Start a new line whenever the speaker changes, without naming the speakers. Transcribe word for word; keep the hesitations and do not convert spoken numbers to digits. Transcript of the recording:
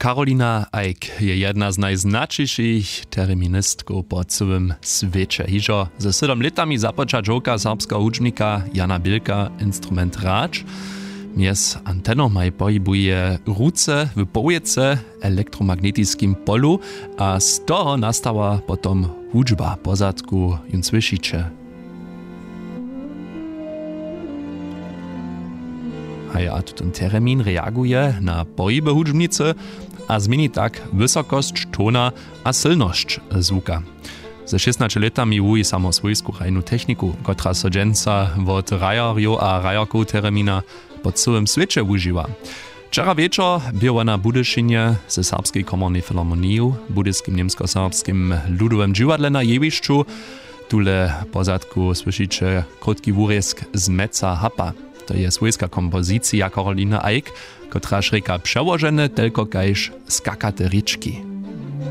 Karolina Eick je jedna z najznačejších terministków po całym świecie. Hižo ze siedem latami započa dżoka serbskiego hudžbnika Jana Bilka instrument Radž. Mies anteną maj pohybuje ruce w powiece elektromagnetickim polu, a z toho nastała potom hudžba pozadku jun słyszycie. A ja ten termin reaguje na pohyby hudžbnicy a zmieni tak wysokość tona a silność zvuka. Ze szesnastu latami wuji samo swojsku rajnu techniku, kotra so dżęca wot rajarjo a rajarków termina po całym świecie używa. Wczoraj wieczór była na Budyšinie ze Serbskiej Komornej Filharmonii, Budyskim Niemsko-Serbskim Ludowym Dziwadle na jewiszczu. Tule pozadku słyszycie krótki wurezk z Meca Hapa. To je swojska kompozycja Karolina Eick, która szreka przełożone tylko kajż skakate ryczki.